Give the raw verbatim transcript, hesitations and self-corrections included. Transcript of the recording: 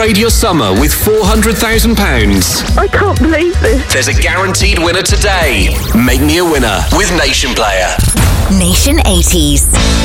upgrade your summer with four hundred thousand pounds. I can't believe this. There's a guaranteed winner today. Make me a winner with Nation Player. Nation eighties.